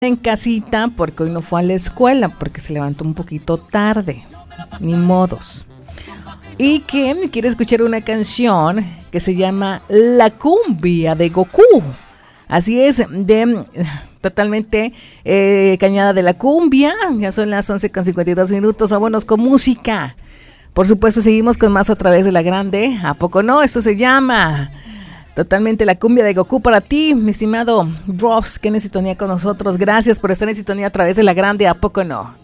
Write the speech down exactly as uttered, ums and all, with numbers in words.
En casita porque hoy no fue a la escuela porque se levantó un poquito tarde, ni modos. Y que quiere escuchar una canción que se llama La Cumbia de Goku. Así es, de totalmente eh, cañada de la cumbia. Ya son las once con cincuenta y dos minutos, vámonos con música. Por supuesto seguimos con más a través de la grande. ¿A poco no? Esto se llama totalmente La Cumbia de Goku para ti, mi estimado Drops, que en sintonía con nosotros. Gracias por estar en sintonía a través de la grande. ¿A poco no?